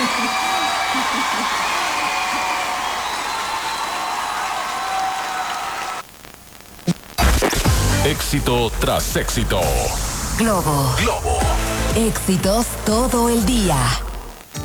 Éxito tras éxito. Globo. Globo. Éxitos todo el día.